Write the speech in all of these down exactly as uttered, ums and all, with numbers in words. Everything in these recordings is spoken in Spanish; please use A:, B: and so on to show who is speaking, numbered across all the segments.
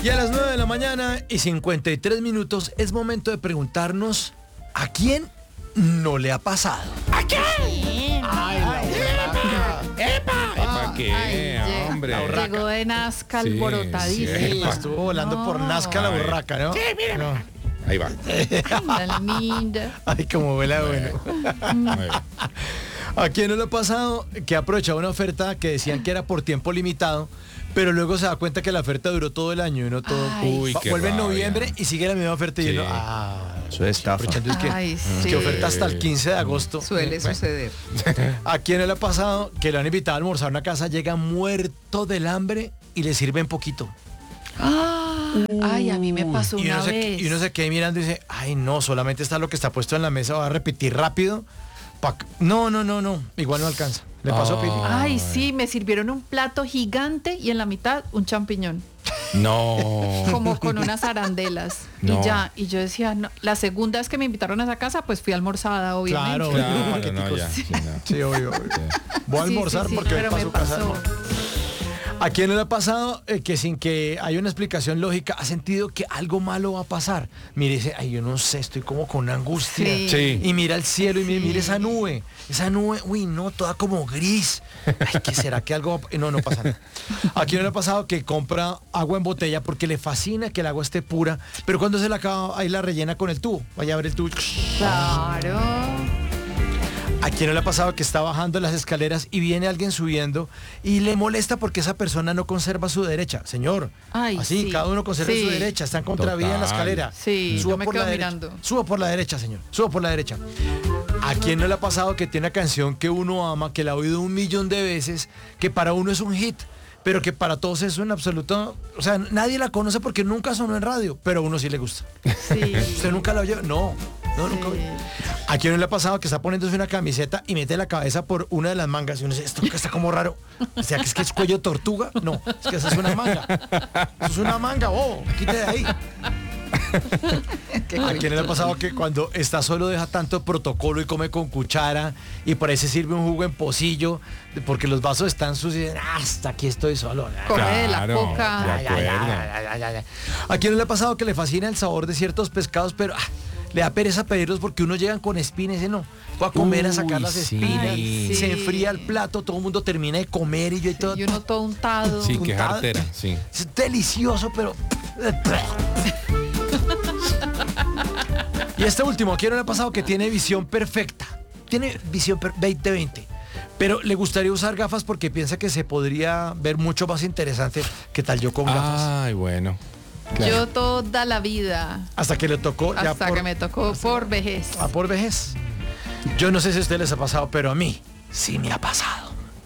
A: Y a las nueve de la mañana y cincuenta y tres minutos es momento de preguntarnos ¿a quién no le ha pasado?
B: ¿A quién?
A: ¡Ay, la urraca!
B: ¡Epa!
C: ¿Para qué,
D: Ay,
C: hombre?
A: La urraca.
D: Llegó de Nazca
C: Sí,
D: alborotadísima.
A: Sí, estuvo volando
D: No.
A: por Nazca la
C: A ver.
A: urraca, ¿no?
B: Sí, mira,
A: No.
B: mira.
C: Ahí va.
D: Ay, tan linda.
A: Ay, como vuela bueno.
C: Muy bien.
A: ¿A quién no le ha pasado que ha aprovechado una oferta que decían que era por tiempo limitado, pero luego se da cuenta que la oferta duró todo el año y no todo?
D: Ay,
C: Uy,
A: Va-
C: qué
A: vuelve en
C: rabia.
A: noviembre y sigue la misma oferta y
C: Sí.
A: uno, ah,
E: Eso es estafa.
A: aprovechando es que,
D: Ay,
A: es
D: sí.
A: que oferta hasta el quince de agosto.
F: Suele
A: Bueno.
F: suceder.
A: ¿A quién no le ha pasado que lo han invitado a almorzar a una casa, llega muerto del hambre y le sirven poquito?
D: Ah, ay, a mí me pasó
A: Y
D: una
A: uno, se,
D: vez.
A: y uno se queda mirando y dice, ay no, solamente está lo que está puesto en la mesa, va a repetir rápido. Pa- no, no, no, no, igual no alcanza. Le pasó a Pili.
D: Ay, sí, me sirvieron un plato gigante y en la mitad un champiñón,
C: No.
D: como con unas arandelas.
C: No.
D: Y ya, y yo decía, no. La segunda vez que me invitaron a esa casa, pues fui almorzada, obviamente.
A: Claro,
C: Claro, no, ya.
A: Sí,
C: Sí, no.
A: obvio, obvio. Voy a
D: Sí,
A: almorzar
D: sí, sí,
A: porque voy
D: pero
A: para
D: me
A: su casa.
D: pasó.
A: ¿A quién no le ha pasado eh, que sin que haya una explicación lógica ha sentido que algo malo va a pasar? Mire, dice, ay, yo no sé, estoy como con una angustia.
D: Sí.
C: Sí.
A: Y mira el cielo y mire,
D: Sí.
A: mire esa nube. Esa nube, uy, no, toda como gris. Ay, ¿qué será que algo va a... No, no pasa nada. ¿A quién no le ha pasado que compra agua en botella porque le fascina que el agua esté pura, pero cuando se la acaba, ahí la rellena con el tubo? Vaya a ver el tubo.
D: Claro.
A: ¿A quién no le ha pasado que está bajando las escaleras y viene alguien subiendo y le molesta porque esa persona no conserva su derecha? Señor,
D: Ay,
A: así,
D: sí.
A: cada uno conserva
D: Sí.
A: su derecha, está en contravía en la
C: Total.
A: escalera.
D: Sí, yo me
A: por
D: quedo
A: la derecha.
D: mirando.
A: Suba por la derecha, señor, suba por la derecha. ¿A quién no le ha pasado que tiene una canción que uno ama, que la ha oído un millón de veces, que para uno es un hit, pero que para todos es un absoluto... O sea, nadie la conoce porque nunca sonó en radio, pero a uno sí le gusta.
D: Sí.
A: ¿Usted nunca la oyó? No, no, nunca.
D: Sí.
A: ¿A quién no le ha pasado que está poniéndose una camiseta y mete la cabeza por una de las mangas y uno dice, esto que está como raro? O sea, que es que es cuello tortuga. No, es que esa es una manga. Eso es una manga, bobo, quite de ahí. ¿A quién le ha pasado que cuando está solo deja tanto protocolo y come con cuchara y por ahí se sirve un jugo en pocillo porque los vasos están sucios y dicen, "Ah, hasta aquí estoy solo"?
D: Coge de la
C: Claro,
D: coca.
C: de
A: Ay, ay,
C: acuerdo.
A: ay, ay, ay, ay. ¿A quién no le ha pasado que le fascina el sabor de ciertos pescados, pero ah, le da pereza pedirlos porque uno llegan con espinas y dice, no, voy a comer a sacar
C: Uy,
A: las
C: sí.
A: espinas,
D: Ay,
A: se
D: sí.
A: enfría el plato, todo el mundo termina de comer y yo y todo.
D: Y uno todo untado.
C: Sí, qué
A: Puntada.
C: jartera, sí.
A: Es delicioso, pero... Y este último, ¿a quién no le ha pasado que tiene visión perfecta? Tiene visión per- veinte veinte. Pero le gustaría usar gafas porque piensa que se podría ver mucho más interesante que tal yo con gafas.
C: Ay, bueno.
D: Yo toda la vida,
A: Hasta que le tocó ya
D: hasta
A: por,
D: que me tocó por vejez.
A: ah, por vejez. Yo no sé si a ustedes les ha pasado, pero a mí sí me ha pasado.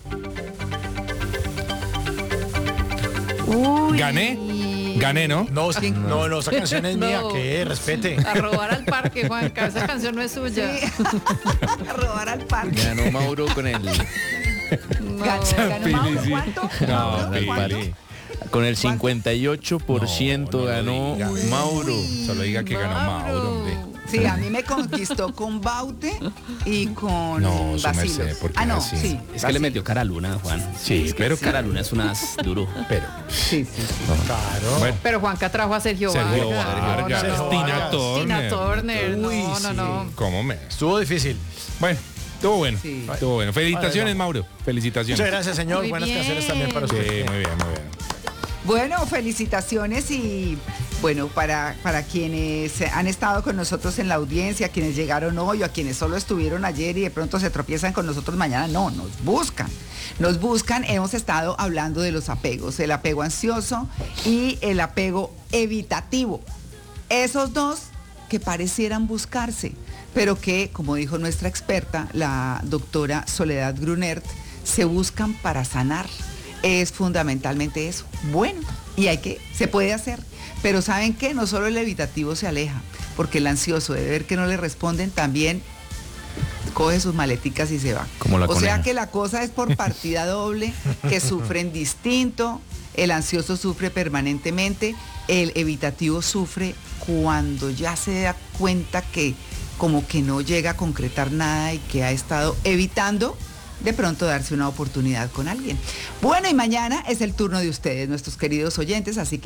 D: Uy.
C: ¿Gané? Gané, ¿no?
A: No, es que- no, no, esa canción es mía,
D: No.
A: que respete.
D: A robar al parque, Juanca. Esa canción no es suya.
F: A robar al parque.
E: Ganó Mauro con el,
D: No.
F: Ganó, ganó Mauro,
C: Pili, sí.
F: ¿cuánto?
C: No,
F: Mauro,
C: Pili.
F: ¿cuánto?
E: con el cincuenta y ocho por ciento
C: No, no lo
E: ganó
C: diga.
E: Mauro.
C: Solo diga que ganó Mauro, hombre.
F: Sí, a mí me conquistó con Baute y con
C: No, su
F: Basilos.
C: merced, ¿por qué
F: Ah, no,
C: así?
F: sí.
E: Es que le metió cara a Luna, Juan.
C: Sí,
E: Es que
C: pero
E: cara a Luna es un as duro.
C: Pero,
F: Sí, sí, sí.
A: Claro.
C: bueno,
D: Pero Juanca trajo a Sergio,
C: Sergio
D: Vargas.
C: Vargas,
D: No, no, no.
A: Tina
D: Tina
C: Turner.
D: Turner.
A: Uy,
D: No, no,
A: sí.
D: no.
C: ¿cómo me?
A: Estuvo difícil.
C: Bueno, estuvo bueno.
F: Sí.
C: Estuvo bueno. Felicitaciones,
A: Bueno.
C: Mauro. Felicitaciones.
A: Muchas gracias, señor.
D: Muy
A: Buenas
D: bien.
A: canciones también para
C: Sí,
A: usted.
C: muy bien, muy bien.
F: Bueno, felicitaciones y bueno, para, para quienes han estado con nosotros en la audiencia, quienes llegaron hoy o a quienes solo estuvieron ayer y de pronto se tropiezan con nosotros mañana, no, nos buscan. Nos buscan, hemos estado hablando de los apegos, el apego ansioso y el apego evitativo. Esos dos que parecieran buscarse, pero que, como dijo nuestra experta, la doctora Soledad Grunert, se buscan para sanar. Es fundamentalmente eso. Bueno, y hay que, se puede hacer. Pero ¿saben qué? No solo el evitativo se aleja, porque el ansioso de ver que no le responden también coge sus maleticas y se va.
E: Como la
F: o sea
E: coneja.
F: que la cosa es por partida doble, que sufren distinto, el ansioso sufre permanentemente, el evitativo sufre cuando ya se da cuenta que como que no llega a concretar nada y que ha estado evitando de pronto darse una oportunidad con alguien. Bueno, y mañana es el turno de ustedes, nuestros queridos oyentes, así que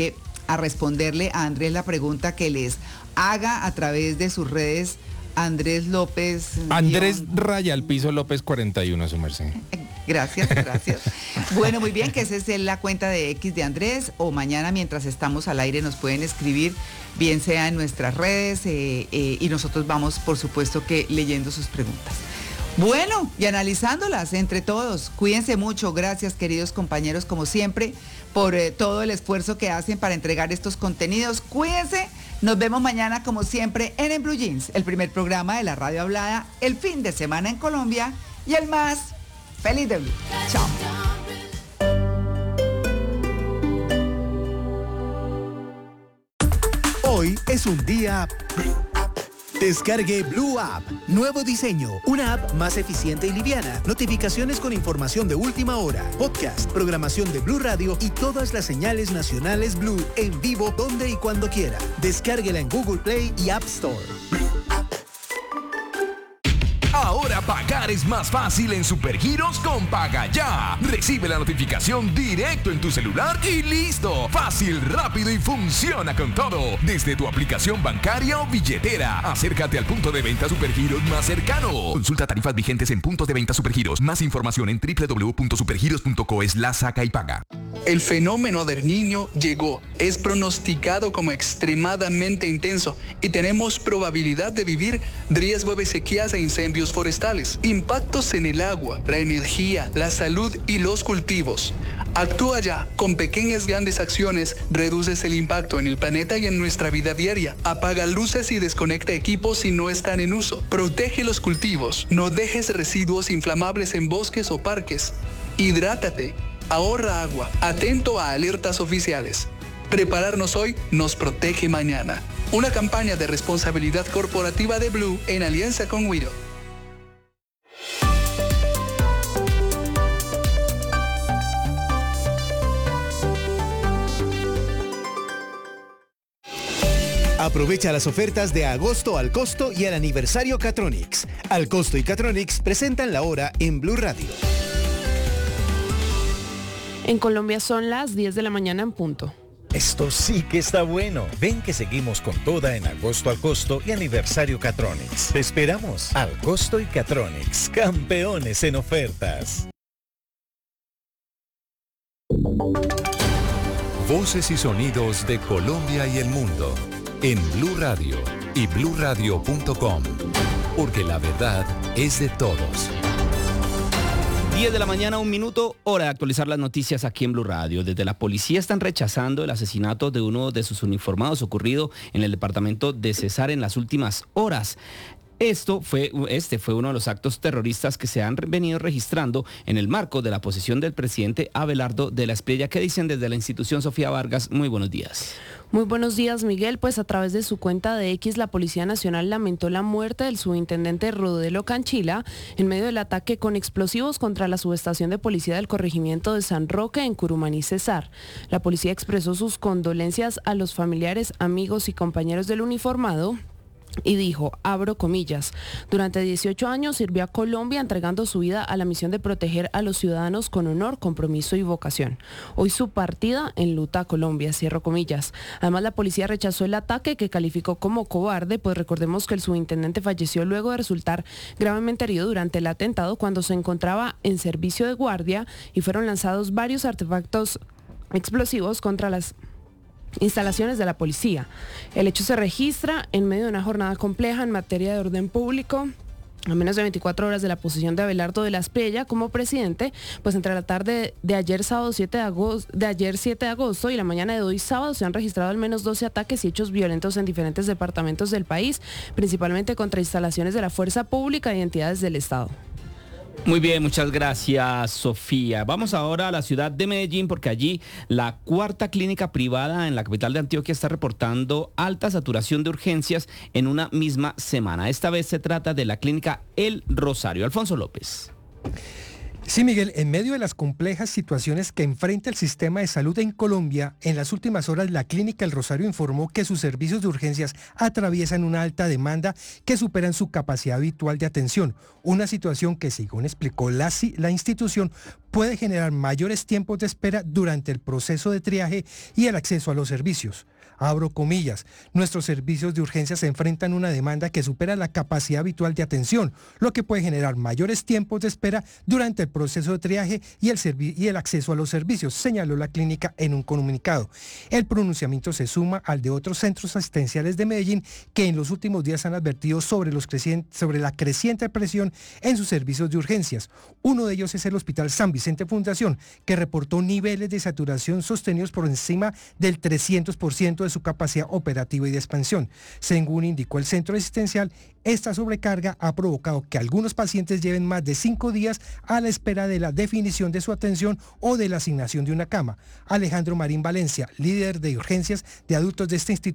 F: a responderle a Andrés la pregunta que les haga a través de sus redes. Andrés López.
C: Andrés
F: guión.
C: Raya al piso López cuarenta y uno, su merced.
F: Gracias, gracias. Bueno, muy bien, que esa es la cuenta de X de Andrés, o mañana mientras estamos al aire nos pueden escribir, bien sea en nuestras redes, eh, eh, y nosotros vamos, por supuesto, que leyendo sus preguntas. Bueno, y analizándolas entre todos. Cuídense mucho. Gracias, queridos compañeros, como siempre, por eh, todo el esfuerzo que hacen para entregar estos contenidos. Cuídense. Nos vemos mañana, como siempre, en En Blue Jeans, el primer programa de la radio hablada, el fin de semana en Colombia y el más feliz de Blue. Chao.
B: Hoy es un día... Descargue Blue App. Nuevo diseño. Una app más eficiente y liviana. Notificaciones con información de última hora. Podcast, programación de Blue Radio y todas las señales nacionales Blue en vivo donde y cuando quiera. Descárguela en Google Play y App Store.
G: Ahora pagar es más fácil en Supergiros con Paga Ya. Recibe la notificación directo en tu celular y listo. Fácil, rápido y funciona con todo. Desde tu aplicación bancaria o billetera. Acércate al punto de venta Supergiros más cercano. Consulta tarifas vigentes en puntos de venta Supergiros. Más información en doble u doble u doble u punto supergiros punto co slash saca y paga.
H: El fenómeno del Niño llegó. Es pronosticado como extremadamente intenso y tenemos probabilidad de vivir riesgo de sequías e incendios forestales, impactos en el agua, la energía, la salud y los cultivos. Actúa ya. Con pequeñas grandes acciones reduces el impacto en el planeta y en nuestra vida diaria. Apaga luces y desconecta equipos si no están en uso. Protege los cultivos. No dejes residuos inflamables en bosques o parques. Hidrátate. Ahorra agua. Atento a alertas oficiales. Prepararnos hoy nos protege mañana. Una campaña de responsabilidad corporativa de Blue en alianza con Wido.
B: Aprovecha las ofertas de agosto al costo y al aniversario Catronics. Al costo y Catronics presentan la hora en Blue Radio.
I: En Colombia son las diez de la mañana en punto.
J: Esto sí que está bueno. Ven que seguimos con toda en agosto al costo y aniversario Catronics. Te esperamos. Al costo y Catronics, campeones en ofertas.
K: Voces y sonidos de Colombia y el mundo en Blue Radio y blue radio punto com, porque la verdad es de todos.
E: diez de la mañana, un minuto, hora de actualizar las noticias aquí en Blue Radio. Desde la policía están rechazando el asesinato de uno de sus uniformados ocurrido en el departamento de Cesar en las últimas horas. Esto fue, este fue uno de los actos terroristas que se han venido registrando en el marco de la posesión del presidente Abelardo de la Espriella. ¿Qué dicen desde la institución? Sofía Vargas, muy buenos días.
I: Muy buenos días, Miguel. Pues a través de su cuenta de X, la Policía Nacional lamentó la muerte del subintendente Rodelo Canchila en medio del ataque con explosivos contra la subestación de policía del corregimiento de San Roque en Curumaní, Cesar. La policía expresó sus condolencias a los familiares, amigos y compañeros del uniformado. Y dijo, abro comillas, durante dieciocho años sirvió a Colombia entregando su vida a la misión de proteger a los ciudadanos con honor, compromiso y vocación. Hoy su partida enluta a Colombia, cierro comillas. Además, la policía rechazó el ataque que calificó como cobarde, pues recordemos que el subintendente falleció luego de resultar gravemente herido durante el atentado cuando se encontraba en servicio de guardia y fueron lanzados varios artefactos explosivos contra las instalaciones de la policía. El hecho se registra en medio de una jornada compleja en materia de orden público. A menos de veinticuatro horas de la posesión de Abelardo de la Espriella como presidente, pues entre la tarde de ayer sábado siete de agosto, de ayer siete de agosto y la mañana de hoy sábado se han registrado al menos doce ataques y hechos violentos en diferentes departamentos del país, principalmente contra instalaciones de la fuerza pública y entidades del Estado.
E: Muy bien, muchas gracias, Sofía. Vamos ahora a la ciudad de Medellín porque allí la cuarta clínica privada en la capital de Antioquia está reportando alta saturación de urgencias en una misma semana. Esta vez se trata de la clínica El Rosario. Alfonso López.
L: Sí, Miguel, en medio de las complejas situaciones que enfrenta el sistema de salud en Colombia, en las últimas horas la Clínica El Rosario informó que sus servicios de urgencias atraviesan una alta demanda que superan su capacidad habitual de atención, una situación que, según explicó la, la institución, puede generar mayores tiempos de espera durante el proceso de triaje y el acceso a los servicios. Abro comillas, nuestros servicios de urgencia se enfrentan a una demanda que supera la capacidad habitual de atención, lo que puede generar mayores tiempos de espera durante el proceso de triaje y el, servi- y el acceso a los servicios, señaló la clínica en un comunicado. El pronunciamiento se suma al de otros centros asistenciales de Medellín que en los últimos días han advertido sobre, los crecien- sobre la creciente presión en sus servicios de urgencias. Uno de ellos es el Hospital San Vicente Fundación, que reportó niveles de saturación sostenidos por encima del trescientos por ciento de su capacidad operativa y de expansión. Según indicó el centro asistencial, esta sobrecarga ha provocado que algunos pacientes lleven más de cinco días a la espera de la definición de su atención o de la asignación de una cama. Alejandro Marín Valencia, líder de urgencias de adultos de este instituto,